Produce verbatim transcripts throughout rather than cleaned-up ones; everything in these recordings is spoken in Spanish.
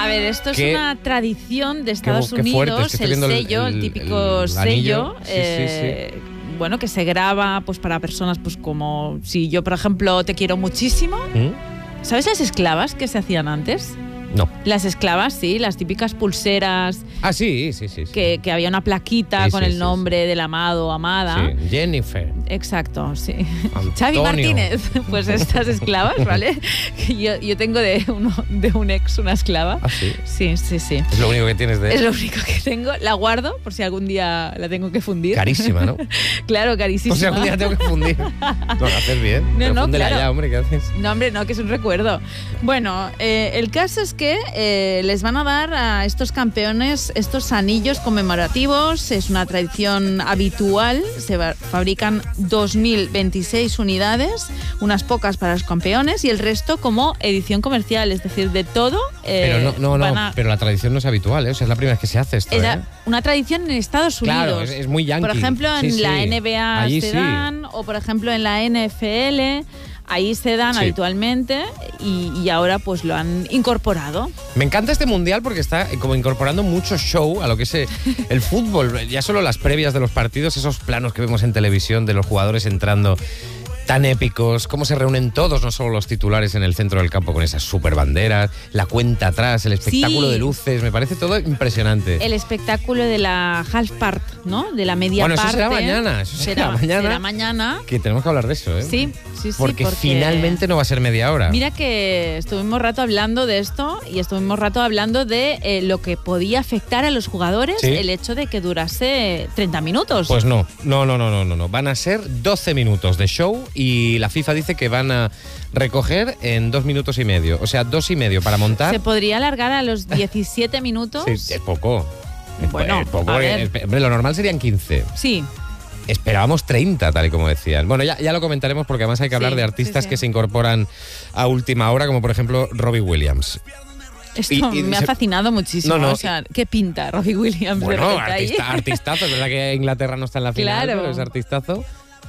A ver, esto es ¿Qué? una tradición de Estados Qué- qué fuerte, Unidos, es que estoy el viendo el- sello, el, el- típico el sello, anillo. Sí, sí, eh, bueno, que se graba pues para personas pues como si yo, por ejemplo, te quiero muchísimo. ¿Mm? ¿Sabes las esclavas que se hacían antes? No. Las esclavas, sí, las típicas pulseras, Ah, sí, sí, sí. sí. que, que había una plaquita Sí, con sí, el sí, nombre del amado o amada. Sí, Jennifer. Exacto, sí. Antonio. Xavi Martínez, pues estas esclavas, ¿vale? Yo, yo tengo de, uno, de un ex una esclava. Ah, sí. Sí, sí, sí. Es lo único que tienes de Es él. lo único que tengo. La guardo por si algún día la tengo que fundir. Carísima, ¿no? Claro, carísima. O sea, algún día tengo que fundir. No, lo haces bien. No, Pero no, fúndela claro. ya, hombre, ¿qué haces? No, hombre, no, que es un recuerdo. Bueno, eh, el caso es que eh, les van a dar a estos campeones estos anillos conmemorativos. Es una tradición habitual. Se va- fabrican dos mil veintiséis unidades, unas pocas para los campeones y el resto como edición comercial. Es decir, de todo. eh, Pero no, no, van no, a- pero la tradición no es habitual, ¿eh? O sea, es la primera vez que se hace esto, Era ¿eh? una tradición en Estados Unidos. Claro, es, es muy yankee. Por ejemplo, en Sí, la sí. N B A Allí se sí. dan, o por ejemplo en la N F L, ahí se dan Sí. habitualmente y, y ahora pues lo han incorporado. Me encanta este mundial porque está eh, como incorporando mucho show a lo que es eh, el fútbol. Ya solo las previas de los partidos, esos planos que vemos en televisión de los jugadores entrando tan épicos, cómo se reúnen todos, no solo los titulares en el centro del campo con esas super banderas, la cuenta atrás, el espectáculo Sí. de luces, me parece todo impresionante. El espectáculo de la half part, ¿no? De la media Bueno, eso parte. será mañana, eso será mañana. será mañana. Que tenemos que hablar de eso, ¿eh? Sí, sí, sí. Porque, finalmente no va a ser media hora. Mira que estuvimos rato hablando de esto y estuvimos rato hablando de eh, lo que podía afectar a los jugadores Sí. el hecho de que durase treinta minutos. Pues no, no, no, no, no, no, no. Van a ser doce minutos de show y la FIFA dice que van a recoger en dos minutos y medio. O sea, dos y medio para montar. ¿Se podría alargar a los diecisiete minutos? Sí, es poco. Es Bueno, es poco. a porque, ver. espe- hombre, lo normal serían quince. Sí. Esperábamos treinta, tal y como decían. Bueno, ya, ya lo comentaremos porque además hay que hablar Sí, de artistas sí, sí. que se incorporan a última hora, como por ejemplo Robbie Williams. Esto Y- y me ha se- fascinado muchísimo. No, no, o sea, ¿qué pinta Robbie Williams de Bueno, repente ahí? artista, artistazo. Es verdad que Inglaterra no está en la final, Claro. pero es artistazo.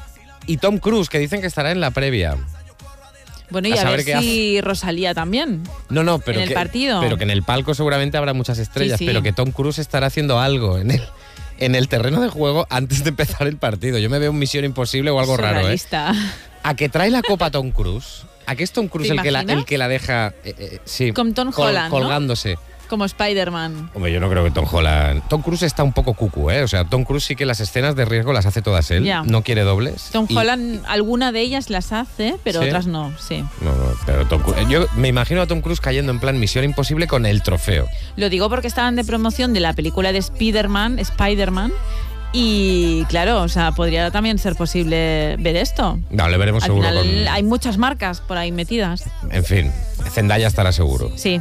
Y Tom Cruise, que dicen que estará en la previa. Bueno, y a a, saber ver qué si Rosalía también. No, no, pero En el que, partido. pero que en el palco seguramente habrá muchas estrellas, Sí, sí. pero que Tom Cruise estará haciendo algo en el, en el terreno de juego antes de empezar el partido. Yo me veo un Misión Imposible o algo raro, ¿eh? Surrealista. ¿A que trae la copa Tom Cruise? ¿A que es Tom Cruise ¿Te el que, la, imaginas? el que la deja eh, eh, sí, Con Tom Holland, ¿no? colgándose? Como Spider-Man. Hombre, yo no creo que Tom Holland... Tom Cruise está un poco cucu, ¿eh? O sea, Tom Cruise sí que las escenas de riesgo las hace todas él. Ya. No quiere dobles. Tom Y- Holland, alguna de ellas las hace, pero ¿Sí? otras no, sí. No, no, pero Tom Cruise- yo me imagino a Tom Cruise cayendo en plan Misión Imposible con el trofeo. Lo digo porque estaban de promoción de la película de Spider-Man, Spider-Man, y claro, o sea, podría también ser posible ver esto. No, le veremos Al seguro final con... hay muchas marcas por ahí metidas. En fin, Zendaya estará seguro. Sí.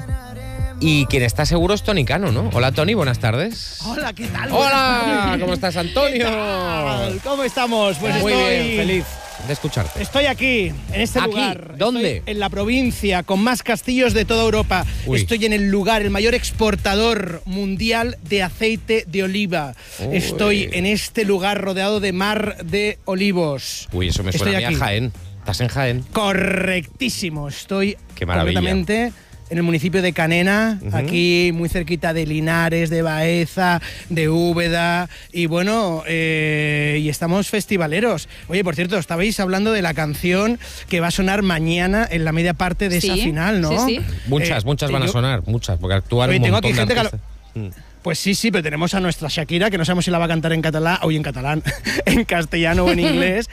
Y quien está seguro es Tony Cano, ¿no? Hola, Tony, buenas tardes. Hola, ¿qué tal? Hola, ¿cómo estás, Antonio? ¿Qué tal? ¿Cómo estamos? Pues Muy estoy, bien, feliz de escucharte. Estoy aquí, en este ¿Aquí? lugar. ¿Dónde? Estoy en la provincia con más castillos de toda Europa. Uy. Estoy en el lugar, el mayor exportador mundial de aceite de oliva. Uy. Estoy en este lugar rodeado de mar de olivos. Uy, eso me Estoy suena a mí aquí. a Jaén. ¿Estás en Jaén? Correctísimo. Estoy Qué maravilla. completamente en el municipio de Canena, Ujú. aquí muy cerquita de Linares, de Baeza, de Úbeda. Y bueno, eh, y estamos festivaleros. Oye, por cierto, estabais hablando de la canción que va a sonar mañana en la media parte de Sí, esa final, ¿no? sí, sí. Muchas, Eh, muchas y van a yo- sonar, muchas, porque actúan Oye, un tengo montón aquí de gente que lo- artistas. Mm. Pues sí, sí, pero tenemos a nuestra Shakira, que no sabemos si la va a cantar en catalán, o en catalán, en castellano o en inglés,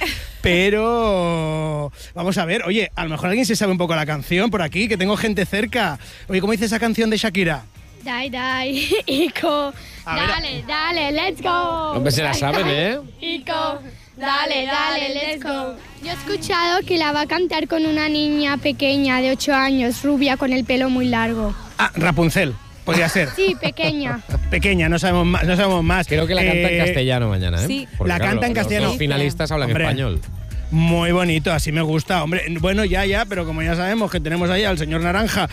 pero vamos a ver, oye, a lo mejor alguien se sabe un poco la canción por aquí, que tengo gente cerca. Oye, ¿cómo dice esa canción de Shakira? Dai, dai, Ico, A ver, dale, dale, let's go. Hombre, se la saben, ¿eh? Ico, dale, dale, let's go. Yo he escuchado que la va a cantar con una niña pequeña de ocho años, rubia, con el pelo muy largo. Ah, Rapunzel, podría ser. Sí, pequeña. Pequeña, no sabemos más. No sabemos más. Creo que la canta en Eh, castellano mañana, ¿eh? sí. Porque, La claro, canta en los castellano. dos finalistas hablan Hombre. español. Muy bonito, así me gusta, hombre. Bueno, ya, ya, pero como ya sabemos que tenemos ahí al señor Naranja,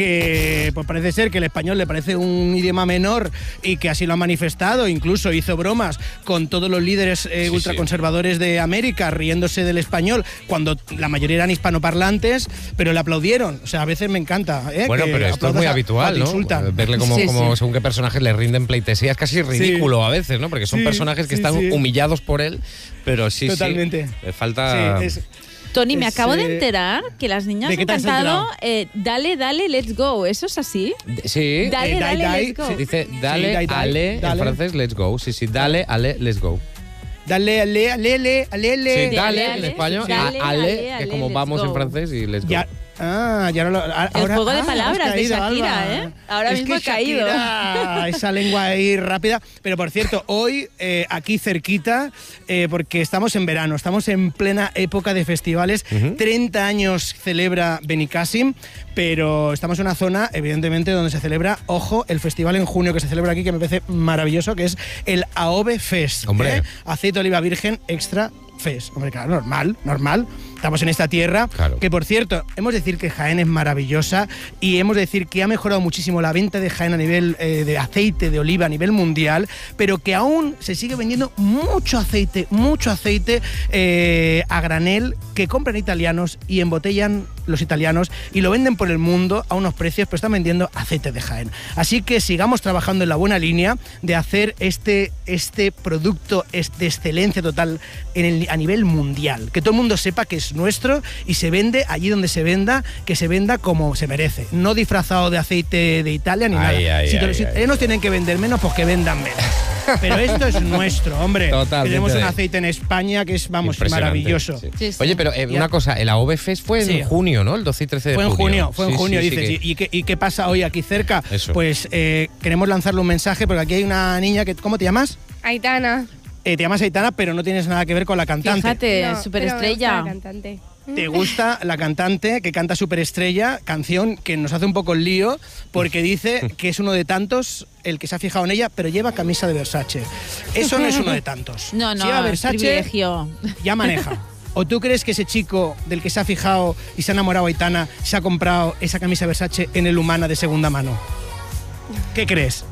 que pues parece ser que el español le parece un idioma menor y que así lo ha manifestado, incluso hizo bromas con todos los líderes eh, Sí, ultraconservadores de América riéndose del español, cuando la mayoría eran hispanoparlantes, pero le aplaudieron. O sea, a veces me encanta. ¿eh? Bueno, que pero esto es muy aplaudas a- habitual, cuando ¿no? insultan. Verle como, Sí, como sí. según qué personajes le rinden pleitesía es casi ridículo a veces, ¿no? Porque son Sí, personajes que sí, están sí. humillados por él, pero sí, Totalmente. sí. Le falta... Sí, es- Tony, me Es, acabo de eh, enterar que las niñas ¿de qué han te has cantado enterado? eh, Dale, dale, let's go. ¿Eso es así? D- Sí. Dale, Eh, dale, die, die, let's go. sí. Dice, dale, Sí, dai, dai, ale, en dale. francés, let's go. Sí, sí, dale, ale, let's go. Dale, ale, alele, alele. Sí, dale, ale, en español, dale, a- ale, ale, que ale, como let's vamos go. en francés y let's go. Ya, ah, ya no lo, a- El ahora, juego de ah, palabras has de caído, Shakira, Alba. ¿eh? Ahora Es mismo que ha caído. Shakira, esa lengua ahí rápida. Pero por cierto, hoy eh, aquí cerquita, eh, porque estamos en verano, estamos en plena época de festivales. Ujú. treinta años celebra Benicàssim, pero estamos en una zona, evidentemente, donde se celebra, ojo, el festival en junio que se celebra aquí, que me parece maravilloso, que es el AOVE Fest. Hombre. ¿eh? Aceite de oliva virgen extra Fest. Hombre, claro, normal, normal. Estamos en esta tierra, Claro. que por cierto, hemos de decir que Jaén es maravillosa y hemos de decir que ha mejorado muchísimo la venta de Jaén a nivel eh, de aceite de oliva a nivel mundial, pero que aún se sigue vendiendo mucho aceite, mucho aceite eh, a granel que compran italianos y embotellan los italianos y lo venden por el mundo a unos precios, pero están vendiendo aceite de Jaén. Así que sigamos trabajando en la buena línea de hacer este, este producto es- de excelencia total en el- a nivel mundial. Que todo el mundo sepa que es nuestro y se vende allí donde se venda, que se venda como se merece. No disfrazado de aceite de Italia ni Ay, nada. ay, si te- ay, los ay, italianos tienen que vender menos, pues que vendan menos. Pero esto es nuestro, hombre. Totalmente. Tenemos un aceite en España que es, vamos, Impresionante, maravilloso. sí. Sí, sí. Oye, pero eh, Ya. una cosa, el AOVE Fest fue en Sí. junio, ¿no? El doce y trece de Fue en junio. junio, fue en Sí, junio, sí, sí, dices. que- ¿Y, qué, ¿Y qué pasa hoy aquí cerca? Eso. Pues eh, queremos lanzarle un mensaje, porque aquí hay una niña que. ¿Cómo te llamas? Aitana. Eh, te llamas Aitana, pero no tienes nada que ver con la cantante. Fíjate, No, pero me superestrella. gusta la cantante. ¿Te gusta la cantante que canta Superestrella? Canción que nos hace un poco el lío porque dice que es uno de tantos el que se ha fijado en ella, pero lleva camisa de Versace. Eso no es uno de tantos. No, Si no, lleva Versace, privilegio. ya maneja. ¿O tú crees que ese chico del que se ha fijado y se ha enamorado Aitana se ha comprado esa camisa Versace en el Humana de segunda mano? ¿Qué crees?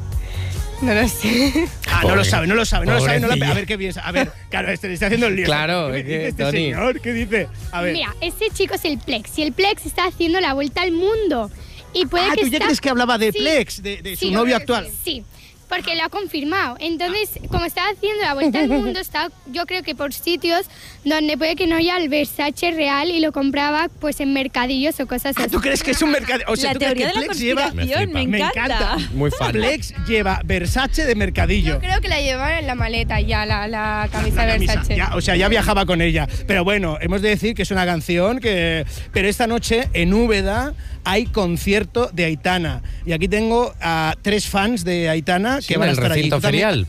No lo sé. Ah, no Pobre- lo sabe, no lo sabe, no lo sabe. No lo- pobrecilla. a ver qué piensa. A ver, claro, este le está haciendo el lío. Claro, ¿Qué es dice que, este Tony. señor? ¿Qué dice? A ver. Mira, ese chico es el Plex y el Plex está haciendo la vuelta al mundo. Y puede Ah, que ¿tú ya está- crees que hablaba de Sí. Plex, de, de su Sí, novio yo actual? Sí, porque lo ha confirmado. Entonces, como está haciendo la vuelta al mundo, está yo creo que por sitios donde puede que no haya el Versace real y lo compraba pues en mercadillos o cosas Ah, así. ¿tú crees que es un mercado? O sea, La ¿tú crees teoría que de la Plex lleva... conspiración, me, Me Me encanta. encanta. Muy fan. Plex lleva Versace de mercadillo. Yo creo que la llevaba en la maleta ya, la, la camisa La de camisa, Versace. ya, o sea, ya viajaba con ella. Pero bueno, hemos de decir que es una canción que... Pero esta noche en Úbeda hay concierto de Aitana. Y aquí tengo a tres fans de Aitana Sí, que en van a el estar allí. recinto ¿Tú también? ferial.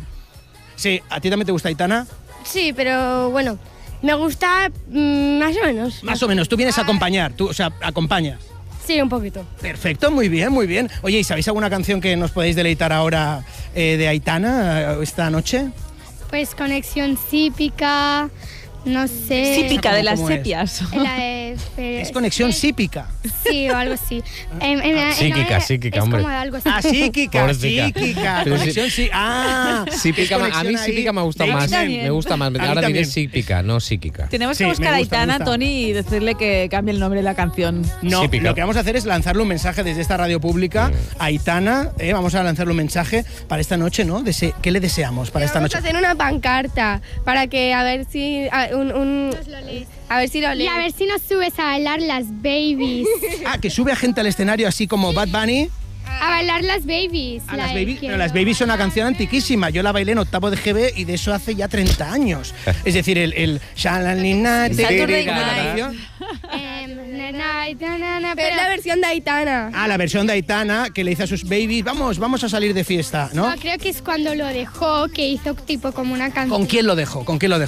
Sí, ¿a ti también te gusta Aitana? Sí, pero bueno, me gusta mm, más o menos. Más o menos, tú vienes a acompañar, tú, o sea, acompañas. Sí, un poquito. Perfecto, muy bien, muy bien. Oye, ¿y sabéis alguna canción que nos podéis deleitar ahora eh, de Aitana eh, esta noche? Pues conexión cípica, no sé. Típica de las ¿Cómo es? sepias. La de- Es conexión sípica. Sí, o algo así. Em, em, em, Psíquica, es psíquica, como hombre. algo así. Ah, psíquica, Pobrecita. psíquica. Pero sí- Conexión sí. Ah, Sípica, es ma- a mí conexión ahí sípica me gusta de más. X-Men. Me gusta más. A mí Ahora diré también. sípica, no psíquica. Tenemos Sí, que me buscar a gusta, me Aitana, gusta. Tony, y decirle que cambie el nombre de la canción. No, Sípica. lo que vamos a hacer es lanzarle un mensaje desde esta radio pública a Aitana. eh, vamos a lanzarle un mensaje para esta noche, ¿no? Dese- ¿Qué le deseamos para esta Vamos noche? a hacer una pancarta para que a ver si a, un, un- a ver si lo Y lees. a ver si nos subes a bailar las babies. Ah, que sube a gente al escenario así como Bad Bunny. A bailar las babies. A la las de babies, quiero pero las babies son una canción antiquísima. Yo la bailé en octavo de G B y de eso hace ya treinta años. Es decir, el, el Shalalina, Saturday ¿cómo era la Night. canción? Em, na, na, na, na, na, Pero es pero- la versión de Aitana. Ah, la versión de Aitana que le dice a sus babies, vamos, vamos a salir de fiesta, ¿no? No, creo que es cuando lo dejó, que hizo tipo como una canción. ¿Con quién lo dejó? ¿Con quién lo dejó?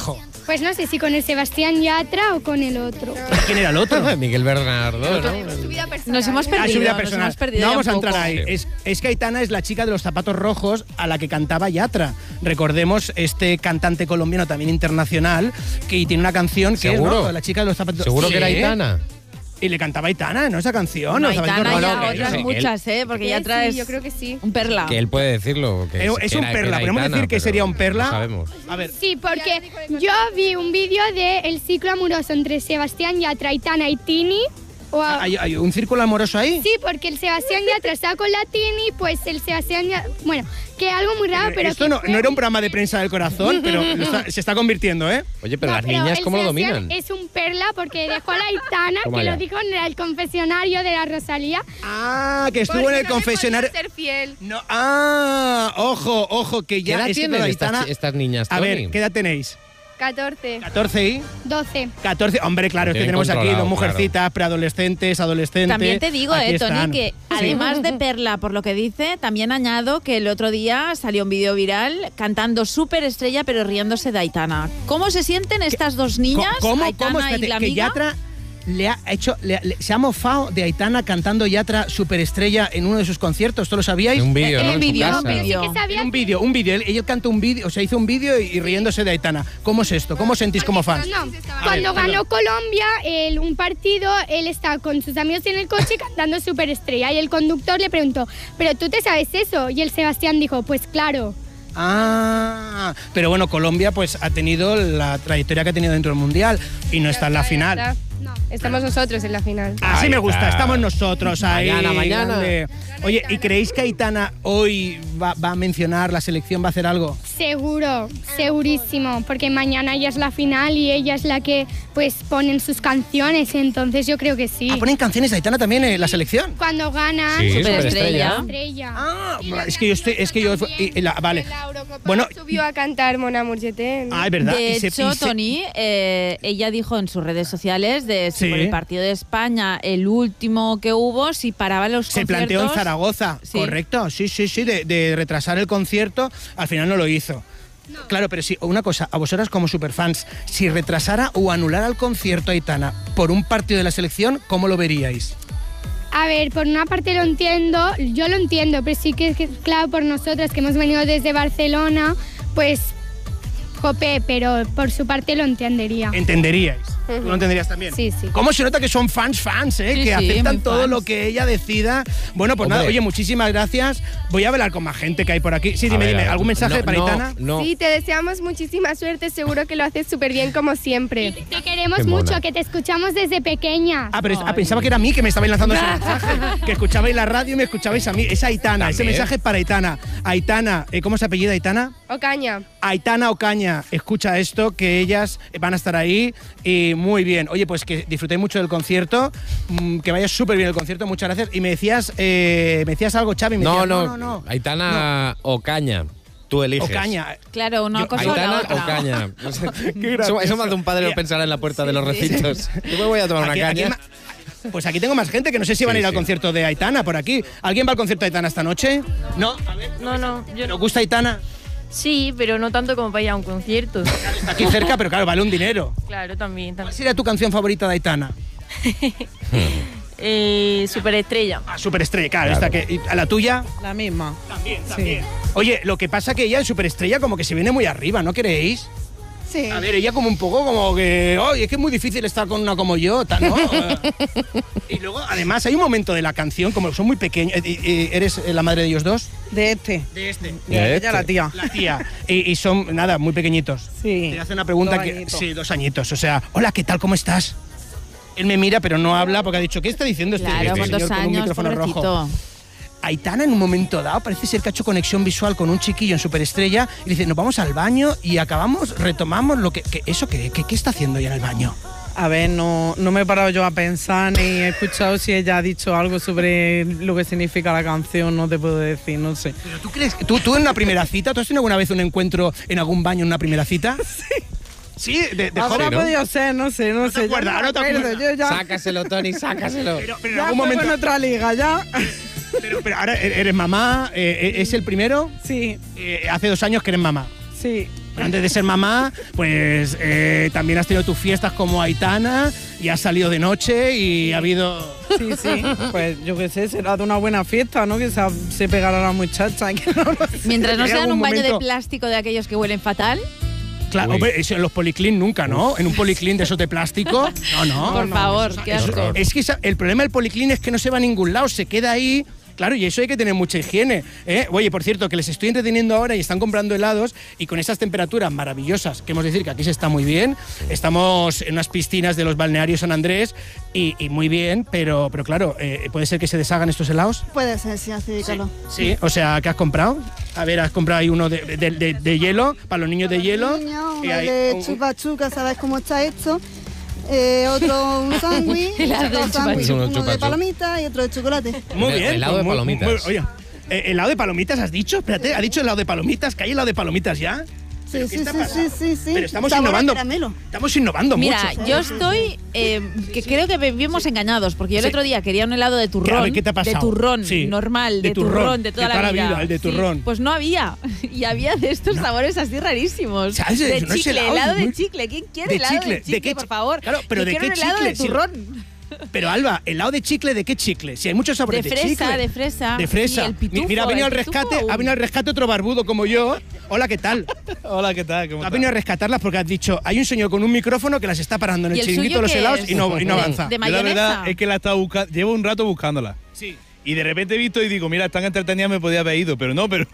Pues no sé si con el Sebastián Yatra o con el otro. ¿Quién era el otro? Miguel Bernardo, ¿no? Su vida personal. Nos hemos Ah, perdido. su vida nos personal. hemos perdido No ya vamos a un entrar poco. ahí. Es, es que Aitana es la chica de los zapatos rojos a la que cantaba Yatra. Recordemos este cantante colombiano también internacional que tiene una canción que es, ¿Seguro? ¿no? La chica de los zapatos. Seguro Sí. que era Aitana. Y le cantaba Aitana, ¿no? Esa canción. No, Los zapatos Aitana rojos. ya no, que yo otras sé que muchas, ¿eh? Porque Sí, ya traes yo creo que sí. un perla. Que él puede decirlo. Que Es, que es un era- que perla. era ¿Podemos Aitana, decir que pero sería un perla? No sabemos. A ver. Sí, porque yo vi un vídeo de el ciclo amoroso entre Sebastián Yatra, Aitana y Tini. O a- ¿Hay, hay un círculo amoroso ahí? Sí, porque el Sebastián Yatra estaba con la Tini, pues el Sebastián Yatra... Bueno, que algo muy raro, pero... Esto que no, fue- no era un programa de prensa del corazón, pero lo está- se está convirtiendo, ¿eh? Oye, pero No, las niñas, el ¿cómo lo Sebastián dominan? Es un perla porque dejó a la Aitana, Toma que ya. lo dijo en el confesionario de la Rosalía. Ah, que estuvo Porque en el no le confesionario. podía ser fiel. No, ah, ojo, ojo, que ¿Qué ya edad es que tienen la estas, Aitana- chi- estas niñas, A Tony? ver, ¿qué edad tenéis? catorce. ¿catorce y? doce. catorce. Hombre, claro, es que Tienen tenemos aquí controlado, dos mujercitas, preadolescentes, adolescentes. También te digo, Aquí eh, Tony, están. que Sí. además de perla, por lo que dice, también añado que el otro día salió un vídeo viral cantando Súper Estrella, pero riéndose de Aitana. ¿Cómo se sienten estas dos niñas, ¿Cómo, Aitana cómo? y Espérate, la que amiga? Yatra le ha hecho, le- le- se ha mofado de Aitana cantando Yatra Superestrella en uno de sus conciertos. ¿Esto lo sabíais? En un vídeo, En ¿no? un En su vídeo, casa. en un vídeo. Sí que sabía En un que- vídeo, un vídeo. Él- Ella cantó un vídeo, o sea, hizo un vídeo y, y riéndose de Aitana. ¿Cómo es esto? ¿Cómo os sentís como fans? No, ver, cuando perdón. ganó Colombia el, un partido, él estaba con sus amigos en el coche cantando Súper Estrella y el conductor le preguntó, ¿pero tú te sabes eso? Y el Sebastián dijo, pues claro. Ah, pero bueno, Colombia pues ha tenido la trayectoria que ha tenido dentro del Mundial y no está en la final. Está. No. Estamos nosotros en la final. Así Ahí me gusta, está. estamos nosotros ahí. Mañana, mañana. grande. Oye, ¿y creéis que Aitana hoy va, va a mencionar la selección, va a hacer algo? Seguro, segurísimo, porque mañana ya es la final y ella es la que pues ponen sus canciones, entonces yo creo que sí. Ah, ¿ponen canciones de Aitana también en la selección? Cuando ganan, Sí, Superestrella. Superestrella. estrella. Ah, es que yo estoy, es que yo, y- y la- vale. En la Eurocopa Bueno, subió a cantar Mon Amour je t'aime. ah, es verdad. De y se- hecho, y se- Tony, eh, ella dijo en sus redes sociales de si Sí. por el partido de España, el último que hubo, si paraba los Se conciertos... planteó en Zaragoza, Sí. correcto, sí, sí, sí, de, de retrasar el concierto, al final no lo hizo. Claro, pero sí, una cosa, a vosotras como superfans, si retrasara o anulara el concierto Aitana por un partido de la selección, ¿cómo lo veríais? A ver, por una parte lo entiendo, yo lo entiendo, pero sí que es que, claro, por nosotras que hemos venido desde Barcelona, pues, jope, pero por su parte lo entendería. ¿Entenderíais? ¿Tú lo entenderías también? Sí, sí. ¿Cómo se nota que son fans, fans, eh? Sí, que sí, aceptan muy todo fans. lo que ella decida? Bueno, pues nada, Hombre. oye, muchísimas gracias. Voy a hablar con más gente que hay por aquí. Sí, A dime, ver, dime, a ver. ¿algún mensaje No, para no, Aitana? No, Sí, te deseamos muchísima suerte, seguro que lo haces súper bien como siempre. Te queremos Qué mona. mucho, que te escuchamos desde pequeña. Ah, pero es- ah, pensaba que era a mí que me estabais lanzando ese mensaje. Que escuchabais la radio y me escuchabais a mí. Es Aitana, ese También. mensaje es para Aitana. Aitana, eh, ¿cómo se apellida Aitana? Ocaña. Aitana Ocaña, escucha esto, que ellas van a estar ahí y muy bien. Oye, pues que disfrutéis mucho del concierto, mm, que vaya súper bien el concierto, muchas gracias. Y me decías, eh, me decías algo, Xavi, me no, decías, no, no, no, Aitana Ocaña. Tú eliges. Ocaña. Claro, una Yo- cosa o la Aitana otra. Ocaña. No sé. Qué eso, eso gracioso. más de un padre lo Mira. pensará en la puerta de los recintos. Yo me voy a tomar Aquí- una aquí caña. ma- Pues aquí tengo más gente que no sé si van a Sí, ir al sí. concierto de Aitana por aquí. ¿Alguien va al concierto de Aitana esta noche? No. A ver, No, no, yo ¿os no. gusta Aitana? Sí, pero no tanto como para ir a un concierto. Está aquí cerca, pero claro, vale un dinero. Claro, también. ¿Cuál también. sería tu canción favorita de Aitana? Eh, Superestrella. Ah, Superestrella, claro, Claro. esta que, ¿y a la tuya? La misma. También, también. Oye, lo que pasa que ella en Superestrella como que se viene muy arriba, ¿no queréis? Sí. A ver, ella como un poco como que, oye, es que es muy difícil estar con una como yo, ta- ¿no? Y luego, además, hay un momento de la canción, como son muy pequeños, eh, eh, ¿eres eh, la madre de ellos dos? De este. De este. De De ella, este. la tía. La tía. Y, y son, nada, muy pequeñitos. Sí. Te hace una pregunta Dos que... añitos. Sí, dos añitos. O sea, hola, ¿qué tal? ¿Cómo estás? Él me mira, pero no habla porque ha dicho, ¿qué está diciendo este, Claro, este con señor dos con un años, micrófono rojo? pobrecito. Aitana en un momento dado parece ser que ha hecho conexión visual con un chiquillo en Superestrella y dice, nos vamos al baño y acabamos, retomamos lo que... que ¿Eso qué, qué, qué está haciendo ella en el baño? A ver, no, no me he parado yo a pensar ni he escuchado si ella ha dicho algo sobre lo que significa la canción, no te puedo decir, no sé. ¿Pero tú crees que tú, tú en una primera cita, tú has tenido alguna vez un encuentro en algún baño en una primera cita? Sí. ¿Sí? ¿De, de Ahora joven? ha ¿no? podido ser, no sé, no, te sé. ya acuerdas, no ahora me te acuerdo, acuerdas. yo ya, Sácaselo, Tony, sácaselo. Pero, pero en ya algún juego momento... en otra liga, ya. Pero, pero ahora eres mamá, eh, ¿es el primero? Sí, Eh, hace dos años que eres mamá. sí. Pero antes de ser mamá, pues eh, también has tenido tus fiestas como Aitana y has salido de noche y ha habido... Sí, sí, pues yo qué sé, será de una buena fiesta, ¿no? Que se, se pegará a la muchacha. Que no lo sé. Mientras no En sea en algún un baño momento- de plástico de aquellos que huelen fatal. Claro, Uy. hombre, eso en los policlín nunca, ¿no? En un policlín de esos de plástico. No, no. Por no, favor, eso- qué eso- asco. Es que esa- el problema del policlín es que no se va a ningún lado, se queda ahí. Claro, y eso hay que tener mucha higiene. ¿eh? Oye, por cierto, que les estoy entreteniendo ahora y están comprando helados y con esas temperaturas maravillosas, que hemos de decir que aquí se está muy bien. Estamos en unas piscinas de los balnearios San Andrés y, y muy bien, pero, pero claro, eh, ¿puede ser que se deshagan estos helados? Puede ser, sí, hace calor. Sí, o sea, ¿qué has comprado? A ver, has comprado ahí uno de, de- de- de hielo, para los niños de hielo. Niño, y uno hay de un- chupa chuca, ¿sabes cómo está esto? Eh, otro un sándwich, Helado de otro chupa sándwich, chupa. uno Chupa de chupa. palomitas y otro de chocolate. Muy El- bien. helado de muy- muy- palomitas. oye, eh, ¿helado de palomitas has dicho? Espérate, ¿ha dicho helado de palomitas? ¿Que hay helado de palomitas ya? Sí, ¿Pero sí, qué está sí, pasando? sí, sí, sí. Pero estamos Sabor a innovando. caramelo. Estamos innovando Mira, mucho. yo estoy, eh, que creo que vivimos engañados, porque yo el Sí. otro día quería un helado de turrón, A ver, ¿qué te ha pasado? de turrón, Sí. normal, De de, turrón, turrón, de toda de la toda la vida. vida, el de Sí, turrón. pues no había, y había de estos sabores así rarísimos. ¿Sabes? De No es chicle, helado, helado es de muy- chicle. ¿Quién quiere de helado chicle, de ¿de chicle, qué por chi- favor? Claro, pero Yo ¿de quiero qué un helado chicle? de Si- turrón. Pero Alba, ¿helado de chicle de qué chicle? Si hay muchos sabores De de, fresa, chicle. de fresa. De fresa. Y el pitufo, Mira, ha venido al el pitufo rescate, aún. ha venido al rescate otro barbudo como yo. Hola, ¿qué tal? Hola, ¿qué tal? ¿Cómo Ha estás? venido a rescatarlas porque has dicho, hay un señor con un micrófono que las está parando en ¿Y el el chiringuito de suyo los qué helados es? y no, y no De- avanza. de Yo la mayonesa. verdad es que la he estado buscando, llevo un rato buscándola. Sí. Y de repente he visto y digo, mira, están entretenidas, me podía haber ido, pero no, pero...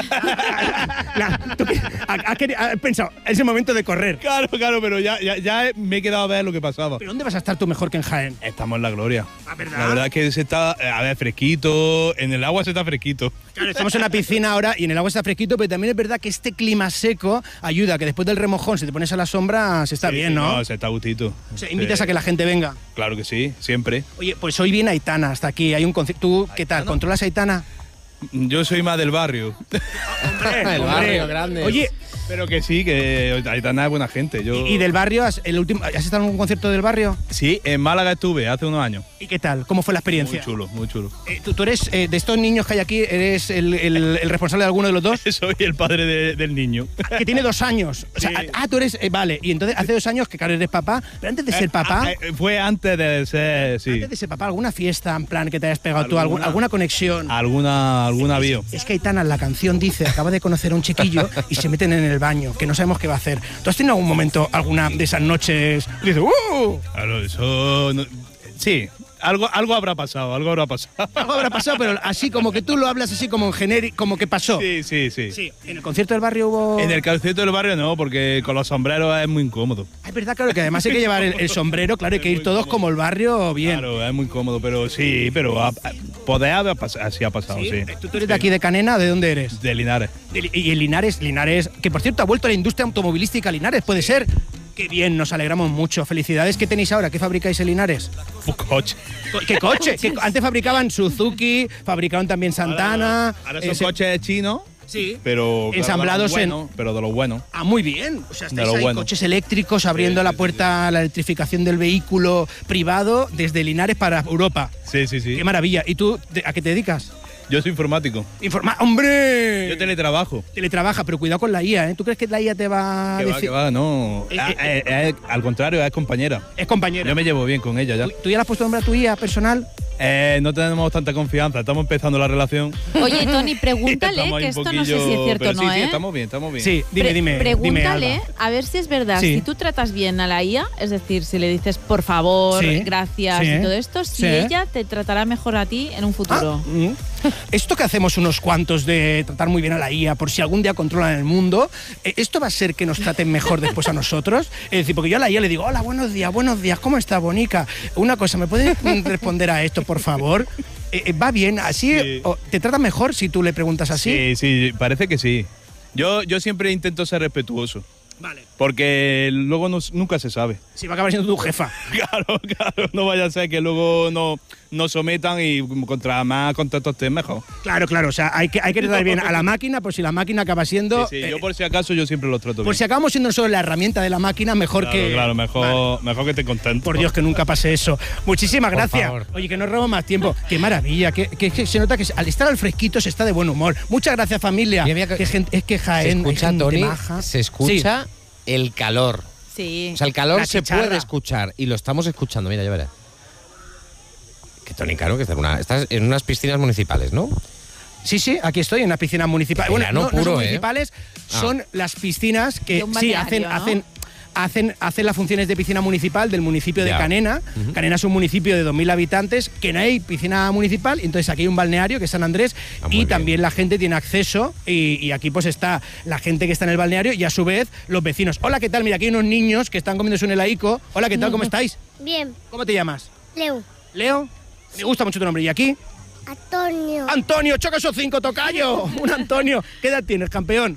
La- tú que- ha, ha queri- ha pensado, es el momento de correr. claro, claro, pero ya, ya, ya me he quedado a ver lo que pasaba. ¿Pero dónde vas a estar tú mejor que en Jaén? Estamos en la gloria. Ah, ¿verdad? La verdad es que se está, eh, a ver, fresquito, en el agua se está fresquito. Claro, estamos en la piscina ahora y en el agua está fresquito, pero también es verdad que este clima seco ayuda, que después del remojón, si te pones a la sombra, se está Sí, bien, sí, ¿no? No, se está a gustito. O sea, invitas Sí. a que la gente venga. Claro que sí, siempre. Oye, pues hoy viene Aitana hasta aquí, hay un concierto. ¿Tú qué tal? ¿Controlas a Aitana? Yo soy más del barrio. El barrio grande. Oye, Pero que sí, que Aitana es buena gente. Yo... ¿y, y del barrio? ¿Has, el último, ¿Has estado en un concierto del barrio? Sí, en Málaga estuve hace unos años. ¿Y qué tal? ¿Cómo fue la experiencia? Muy chulo, muy chulo. Eh, ¿tú, tú eres, eh, de estos niños que hay aquí, eres el, el- el responsable de alguno de los dos? Soy el padre de- del niño. Que tiene dos años. O sea, Sí. ah, tú eres. eh, vale, y entonces hace dos años que, claro, eres papá. Pero antes de ser papá. Eh, eh, fue antes de ser, sí. Antes de ser papá, ¿alguna fiesta en plan que te hayas pegado tú? ¿Alguna, ¿Alguna? alguna conexión? Alguna, alguna vio. Es que Aitana, la canción dice, acaba de conocer a un chiquillo y se meten en el baño, que no sabemos qué va a hacer. ¿Tú has tenido algún momento, alguna de esas noches? Y dices, ¡uh! Claro, eso. no- sí, algo, algo habrá pasado, algo habrá pasado. Algo habrá pasado, pero así como que tú lo hablas así como en genérico, como que pasó. Sí, sí, sí. Sí, en el concierto del barrio hubo. En el concierto del barrio no, porque con los sombreros es muy incómodo. Ah, es verdad, claro, que además hay que llevar el, el sombrero, claro, hay que ir todos como el barrio bien. Claro, es muy cómodo, pero sí, pero ha- ha- poder haber pasado, así ha pasado, sí. ¿Sí? ¿Tú, tú eres de aquí de Canena? ¿De dónde eres? De Linares. De- y en Linares, Linares, que por cierto ha vuelto a la industria automovilística Linares, ¿puede ser? Qué bien, nos alegramos mucho. Felicidades. ¿Qué tenéis ahora? ¿Qué fabricáis en Linares? Un coche. Co- ¿Qué coche? ¿Qué- antes fabricaban Suzuki, fabricaban también Santana. Ahora son ese- coches chinos, Sí. pero. claro, Ensamblados de en- los buenos, Pero de los buenos. Ah, muy bien. O sea, De estáis lo ahí bueno. coches eléctricos abriendo Sí, la sí, puerta a la electrificación del vehículo privado desde Linares para Europa. Sí, sí, sí. Qué maravilla. ¿Y tú de- a qué te dedicas? Yo soy informático. Informa ¡Hombre! Yo teletrabajo. Teletrabaja, pero cuidado con la I A, ¿eh? ¿Tú crees que la I A te va a Que va, decir? que va, no. Eh, Ah, eh, eh, eh, al contrario, es compañera. Es compañera. Yo me llevo bien con ella ya. ¿Tú, tú ya le has puesto nombre a tu I A personal? Eh, no tenemos tanta confianza, estamos empezando la relación. Oye, Tony, pregúntale, Estamos ahí que un esto no sé si es poquillo- cierto o pero no, sí, sí, ¿eh? estamos bien, estamos bien. Sí, dime, Pre- dime. Pregúntale dime, Alba. a ver si es verdad, Sí. si tú tratas bien a la I A, es decir, si le dices por favor, Sí. gracias Sí. y todo esto, si Sí. ella te tratará mejor a ti en un Ah, futuro. mm. Esto que hacemos unos cuantos de tratar muy bien a la I A por si algún día controlan el mundo, eh, ¿esto va a ser que nos traten mejor después a nosotros? Es decir, porque yo a la I A le digo, hola, buenos días, buenos días, ¿cómo está, Bonica? Una cosa, ¿me puedes mm, responder a esto, por favor? Eh, eh, ¿Va bien? ¿Así? Sí. o ¿Te trata mejor si tú le preguntas así? Sí, sí, parece que sí. Yo, yo siempre intento ser respetuoso. Vale. Porque luego no- nunca se sabe. Si va a acabar siendo tu jefa. Claro, claro, no vaya a ser que luego no nos sometan y contra más contactos estés mejor. Claro, claro, o sea, hay que, hay que tratar bien a la máquina, por si la máquina acaba siendo... Sí, sí, eh, yo por si acaso yo siempre los trato por bien. si acabamos siendo solo la herramienta de la máquina, mejor Claro, que... claro, mejor, Vale. mejor que te contento. Por Dios, que nunca pase eso. Muchísimas Por gracias. favor. Oye, que no robo más tiempo. Qué maravilla, que, que- que se nota que al estar al fresquito se está de buen humor. Muchas gracias, familia. Mira, mira que- Qué gente- es que Se Jaén, escucha, hay gente Tony, maja. se escucha el calor. Sí. O sea, el calor La se chicharra. puede escuchar y lo estamos escuchando. Mira, ya verás. Que Tony, claro, que está en, una, estás en unas piscinas municipales, ¿no? Sí, sí, aquí estoy en las piscinas municipales. Qué Bueno, verano no, no puro, son ¿eh? municipales, Ah. son las piscinas que De un sí balneario, hacen, ¿no? hacen, hacen, hacen las funciones de piscina municipal del municipio de Ya. Canena. Ujú. Canena es un municipio de dos mil habitantes que no hay piscina municipal, y entonces aquí hay un balneario que es San Andrés Ah, muy y bien. también la gente tiene acceso y, y aquí pues está la gente que está en el balneario y a su vez los vecinos. Hola, ¿qué tal? Mira, aquí hay unos niños que están comiéndose un helaico. Hola, ¿qué tal? ¿Cómo estáis? Bien, ¿Cómo te llamas? Leo. Leo. Me gusta mucho tu nombre. ¿Y aquí? Antonio. Antonio, choca esos cinco, tocayo. Un Antonio. ¿Qué edad tienes, campeón?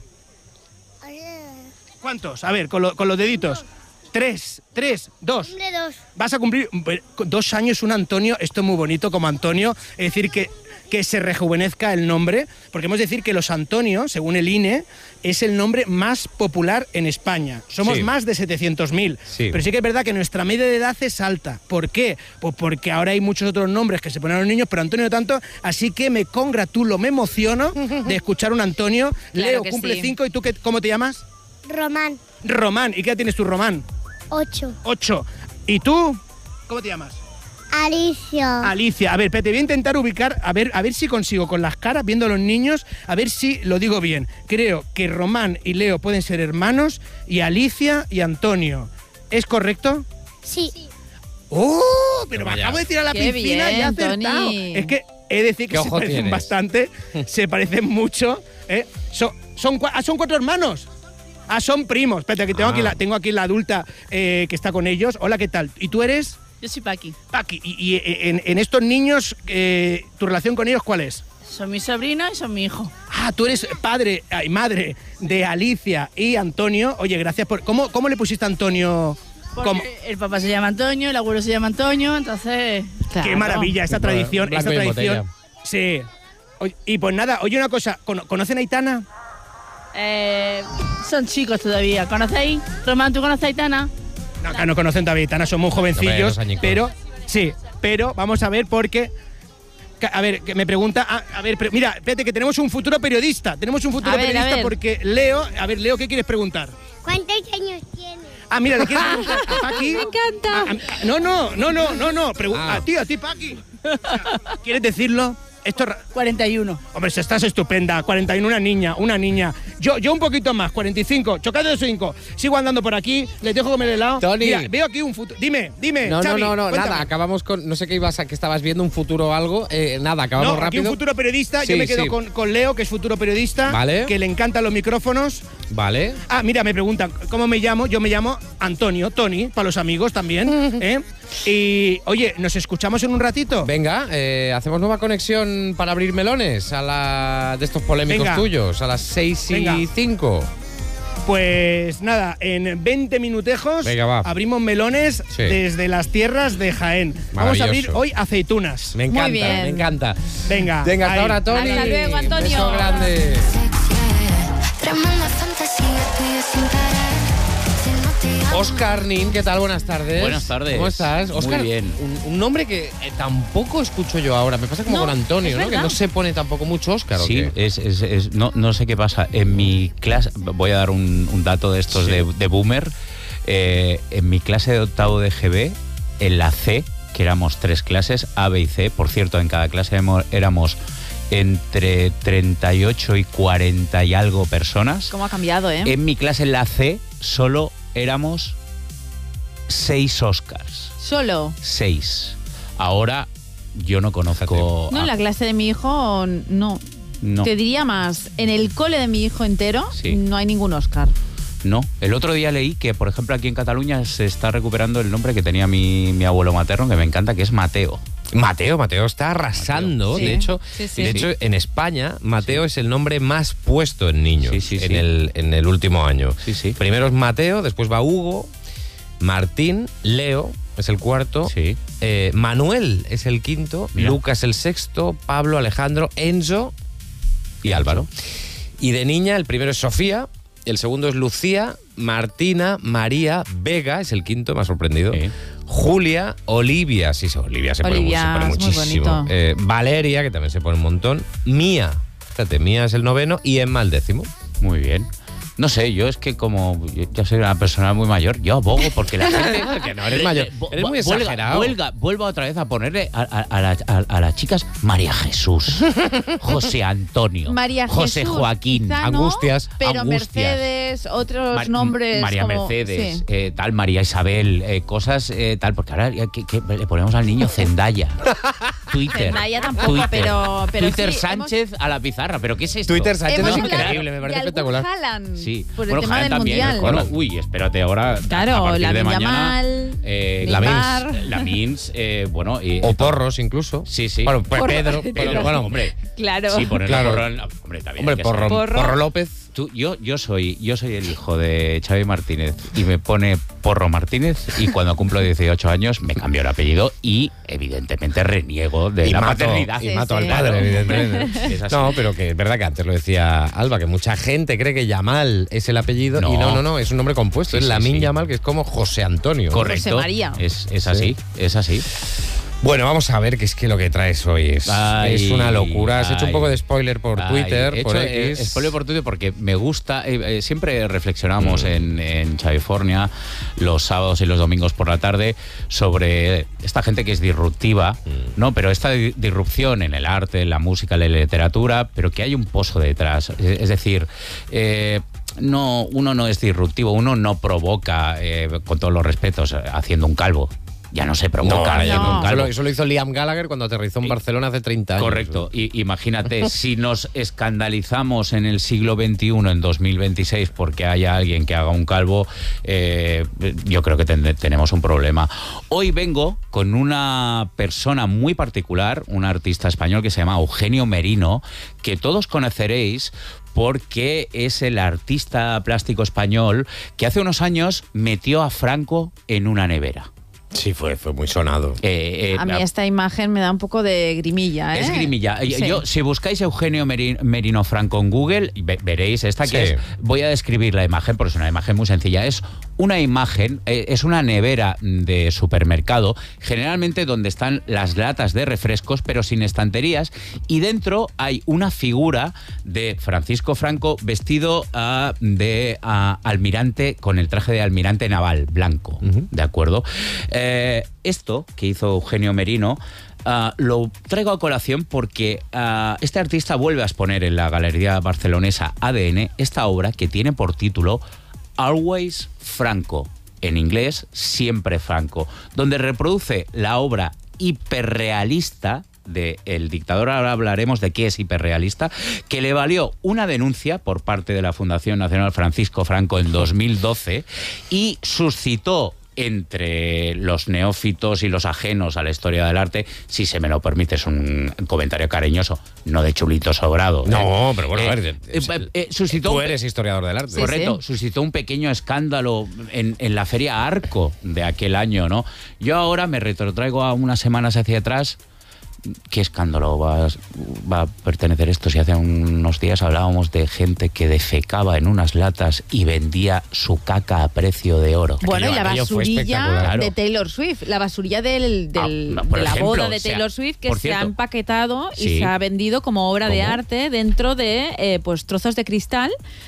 ¿Cuántos? A ver, con, lo- con los deditos. Tres, tres, dos. Cumple dos. Vas a cumplir eh, dos años un Antonio. Esto es muy bonito como Antonio. Es decir, que, que se rejuvenezca el nombre. Porque hemos de decir que los Antonios, según el I N E, es el nombre más popular en España. Somos Sí. más de setecientos mil. Sí. Pero sí que es verdad que nuestra media de edad es alta. ¿Por qué? Pues porque ahora hay muchos otros nombres que se ponen a los niños, pero Antonio no tanto. Así que me congratulo, me emociono de escuchar un Antonio. Claro Leo que cumple sí. cinco. ¿Y tú qué, cómo te llamas? Román. Román. ¿Y qué edad tienes tú, Román? Ocho. Ocho. ¿Y tú? ¿Cómo te llamas? Alicia. Alicia. A ver, pero te voy a intentar ubicar, a ver, a ver si consigo con las caras, viendo a los niños, a ver si lo digo bien. Creo que Román y Leo pueden ser hermanos y Alicia y Antonio. ¿Es correcto? Sí. ¡Oh! Pero me Vaya. acabo de tirar a la Qué piscina y he bien, acertado. Tony. Es que he de decir ¿Qué que se ojo parecen tienes? bastante, se parecen mucho. ¿eh? Son, son, cua- ah, son cuatro hermanos. Ah, son primos. Espérate, que tengo, Ah. aquí, la, tengo aquí la adulta eh, que está con ellos. Hola, ¿qué tal? ¿Y tú eres? Yo soy Paqui. Paqui. ¿Y, y, eh, en, en estos niños, eh, tu relación con ellos cuál es? Son mi sobrino y son mi hijo. Ah, tú eres padre y madre de Alicia y Antonio. Oye, gracias por... ¿Cómo, cómo le pusiste a Antonio? Porque ¿Cómo? el papá se llama Antonio, el abuelo se llama Antonio, entonces... Qué Claro. maravilla, esta Blanco tradición, y esta tradición. botella. Sí. Oye, y pues nada, oye una cosa, ¿cono- ¿conocen a Aitana? Eh, son chicos todavía. ¿Conocéis? Román, ¿tú conoces a Aitana? No, acá no conocen todavía a Aitana, son muy Hombre, jovencillos, dos añicos. pero sí, pero vamos a ver porque ca- a ver, que me pregunta, ah, a ver, pre- mira, espérate que tenemos un futuro periodista, tenemos un futuro A ver, a periodista ver. porque Leo, a ver, Leo, ¿qué quieres preguntar? ¿Cuántos años tiene? Ah, mira, ¿le quieres preguntar a Paqui? Me encanta. A- a- no, no, no, no, no, no, pregu- Ah. a ti, a ti, Paqui. O sea, ¿quieres decirlo? Esto ra- cuarenta y uno. Hombre, si estás estupenda. cuarenta y uno, una niña, una niña. Yo, yo un poquito más, cuarenta y cinco. Chocado de cinco. Sigo andando por aquí, les dejo comer helado. Tony. Mira, veo aquí un futuro. Dime, dime. No, Xavi, no, no, no, cuéntame. nada, acabamos con, no sé qué ibas a, que estabas viendo, un futuro o algo, eh, nada, acabamos No, aquí rápido. un futuro periodista. Sí, yo me quedo sí. con, con Leo, que es futuro periodista. Vale. Que le encantan los micrófonos. Vale. Ah, mira, me preguntan, ¿cómo me llamo? Yo me llamo Antonio, Tony, para los amigos también. ¿eh? Y, oye, ¿nos escuchamos en un ratito? Venga, eh, hacemos nueva conexión para abrir melones a la de estos polémicos Venga. tuyos, a las seis Venga. y cinco. Pues nada, en veinte minutejos Venga, va. abrimos melones Sí. desde las tierras de Jaén. Vamos a abrir Maravilloso. hoy aceitunas. Me encanta, bien. me encanta. Venga, Venga, hasta ahí. ahora, Tony. Hasta luego, Antonio. Beso grande. Tremenda fantasía tuya sin parar. Si no te llamo, Oscar Nin, ¿qué tal? Buenas tardes. Buenas tardes. ¿Cómo estás? Muy Oscar, bien. Un, un nombre que eh, tampoco escucho yo ahora. Me pasa como No, con Antonio, es ¿no? Que verdad. no se pone tampoco mucho Oscar. ¿o Sí, qué? es, es- es- no, no sé qué pasa. En mi clase, voy a dar un, un dato de estos Sí. de, de boomer. Eh, en mi clase de octavo de G B, en la C, que éramos tres clases, A, B y C. Por cierto, en cada clase éramos- éramos entre treinta y ocho y cuarenta y algo personas. ¿Cómo ha cambiado, eh? En mi clase, en la C, solo éramos seis Oscars. Solo. Seis. Ahora yo no conozco... No, en a- la clase de mi hijo, no. no. Te diría más, en el cole de mi hijo entero Sí. no hay ningún Oscar. No, el otro día leí que, por ejemplo, aquí en Cataluña se está recuperando el nombre que tenía mi, mi abuelo materno, que me encanta, que es Mateo. Mateo, Mateo está arrasando. Mateo. De Sí. hecho, Sí, sí. de hecho, en España, Mateo es el nombre más puesto en niños Sí, sí, en, sí. El, en el último año. Sí, sí. Primero es Mateo, después va Hugo, Martín, Leo es el cuarto, Sí. eh, Manuel es el quinto, Mira. Lucas el sexto, Pablo, Alejandro, Enzo y Álvaro. Y de niña el primero es Sofía, el segundo es Lucía, Martina, María, Vega es el quinto, me ha sorprendido. Sí. Julia, Olivia, sí, sí, Olivia se pone, Olivia, se pone es muy muchísimo. bonito. Eh, Valeria, que también se pone un montón. Mía, fíjate, Mía es el noveno y Emma el décimo. Muy bien. No sé, yo es que como yo ya soy una persona muy mayor, yo abogo porque la gente... Que no eres mayor, Vu- eres muy vuelga- exagerado. Vuelga, vuelva otra vez a ponerle a, a- a la- a- a las chicas María Jesús, José Antonio, María José Jesús, Joaquín, quizá no, Angustias, pero Angustias. Mercedes, otros Mar- nombres María como- Mercedes, sí. eh, tal, María Isabel, eh, cosas eh, tal, porque ahora ya que, que le ponemos al niño Zendaya, Twitter, Zendaya tampoco, Twitter, pero- pero Twitter sí, Sánchez a la pizarra, pero ¿qué es esto? Twitter Sánchez Hemos es hablado increíble, me de parece algún espectacular. Haaland, Sí, por el bueno, tema Haaland del también. mundial. Bueno, uy, espérate ahora. Claro, a partir de Lamine mañana, Yamal, eh, Neymar. Lamins, Lamins, eh, bueno, y, O Porros incluso. sí, sí. Bueno, pues Porro. Pedro, Pedro. pero bueno, hombre, Claro. sí, ponerle Claro. porro en- hombre, también. hombre, hay que Porro, ser- Porro. Porro López. Tú, yo, yo soy, yo soy el hijo de Xavi Martínez y me pone Porro Martínez y cuando cumplo dieciocho años me cambio el apellido y evidentemente reniego de y la mato, paternidad. y Sí, mato al sí. padre, Claro. evidentemente. Es así. No, pero que es verdad que antes lo decía Alba, que mucha gente cree que Yamal es el apellido No. y no, no, no, es un nombre compuesto. Sí, es sí, Lamine sí. Yamal, que es como José Antonio. Correcto. José María. Es, es así, es así. Bueno, vamos a ver, que es que lo que traes hoy es, Ay, es una locura. Has hecho un ay. poco de spoiler por Ay, Twitter, he por hecho, eh, X. spoiler por Twitter porque me gusta, eh, eh, siempre reflexionamos Mm. en, en California los sábados y los domingos por la tarde sobre esta gente que es disruptiva, Mm. ¿no? Pero esta di- disrupción en el arte, en la música, en la literatura, pero que hay un pozo detrás. Es, es decir, eh, no, uno no es disruptivo, uno no provoca, eh, con todos los respetos, eh, haciendo un calvo. Ya no se No, provoca ahora ya haciendo no. un calvo. Eso lo- Eso lo hizo Liam Gallagher cuando aterrizó en Y- Barcelona hace treinta años. Correcto. Y, imagínate, si nos escandalizamos en el siglo veintiuno, en dos mil veintiséis, porque haya alguien que haga un calvo, eh, yo creo que ten- tenemos un problema. Hoy vengo con una persona muy particular, un artista español que se llama Eugenio Merino, que todos conoceréis porque es el artista plástico español que hace unos años metió a Franco en una nevera. Sí, fue, fue muy sonado. Eh, eh, A mí esta imagen me da un poco de grimilla, ¿eh? Es grimilla. Sí. Yo, si buscáis Eugenio Meri- Merino Franco en Google, ve- veréis esta que Sí. es. Voy a describir la imagen porque es una imagen muy sencilla. Es una imagen, eh, es una nevera de supermercado, generalmente donde están las latas de refrescos, pero sin estanterías. Y dentro hay una figura de Francisco Franco vestido ah, de ah, almirante, con el traje de almirante naval blanco. Ujú. ¿De acuerdo? Eh, esto que hizo Eugenio Merino ah, lo traigo a colación porque ah, este artista vuelve a exponer en la galería barcelonesa A D N esta obra que tiene por título Always Franco, en inglés Siempre Franco, donde reproduce la obra hiperrealista de El dictador. Ahora hablaremos de qué es hiperrealista, que le valió una denuncia por parte de la Fundación Nacional Francisco Franco en dos mil doce y suscitó entre los neófitos y los ajenos a la historia del arte, si se me lo permite, es un comentario cariñoso, no de chulito sobrado. No, pero bueno, Eh, a ver, eh, eh, eh, suscitó tú un- eres historiador del arte. Sí, Correcto, sí. suscitó un pequeño escándalo en, en la feria Arco de aquel año, ¿no? Yo ahora me retrotraigo a unas semanas hacia atrás. ¿Qué escándalo va, va a pertenecer esto? Si hace unos días hablábamos de gente que defecaba en unas latas y vendía su caca a precio de oro. Bueno, y la Aquello fue basurilla espectacular. de Taylor Swift, la basurilla del, del- Ah, por de la ejemplo, boda de o sea, Taylor Swift que por se cierto. ha empaquetado y Sí. se ha vendido como obra de ¿Cómo? arte dentro de eh, pues trozos de cristal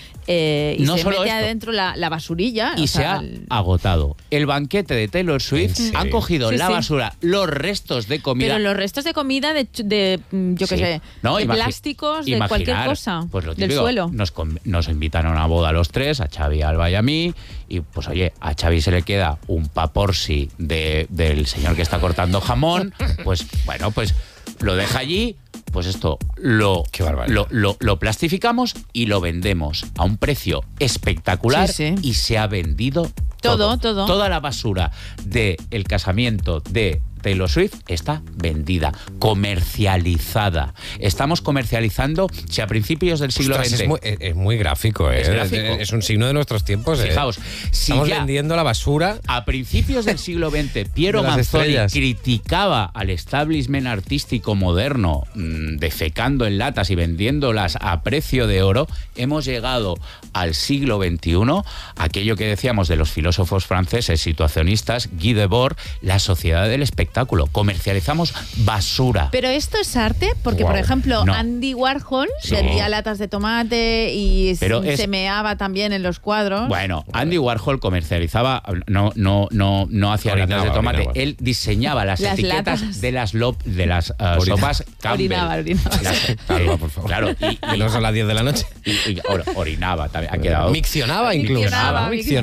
eh, y No se solo mete esto. adentro la, la basurilla. Y o se sea, ha el- agotado. El banquete de Taylor Swift ¿En serio? han cogido Sí, la sí. basura, los restos de comida. Pero los restos de comida de, ch- de mm, yo qué Sí. sé, No, de imagi- plásticos, de imaginar, cualquier cosa, pues lo del típico, suelo. Nos, con- nos invitaron a una boda a los tres, a Xavi, a Alba y a mí, y pues oye, a Xavi se le queda un paporsi de, del señor que está cortando jamón, pues bueno, pues lo deja allí, pues esto lo, Qué barbaridad. lo, lo, lo plastificamos y lo vendemos a un precio espectacular Sí, sí. y se ha vendido Todo, todo. Toda la basura del casamiento de Taylor Swift está vendida, comercializada. Estamos comercializando, si a principios del siglo Ostras, veinte... Es muy, es- es muy gráfico, ¿eh? Es gráfico. Es un signo de nuestros tiempos. ¿eh? Fijaos, si Estamos ya vendiendo la basura. a principios del siglo veinte Piero De las Manzoni estrellas. criticaba al establishment artístico moderno mmm, defecando en latas y vendiéndolas a precio de oro, hemos llegado al siglo veintiuno, aquello que decíamos de los filósofos franceses situacionistas, Guy Debord, la sociedad del espectáculo. Comercializamos basura. Pero esto es arte, porque Guau. por ejemplo No. Andy Warhol Sí. vendía latas de tomate y Pero se, es- se meaba también en los cuadros. Bueno, Andy Warhol comercializaba, no, no, no, no hacía Orinaba, latas de tomate, orinaba. él diseñaba las, Las etiquetas latas. de las, lop- de las uh, Orina- sopas Campbell. Orinaba, orinaba. Las- Calma, por favor. Claro, y, Que no son las diez de la noche. y- y or- orinaba también, ha quedado. Miccionaba incluso. Miccionaba. Miccionaba.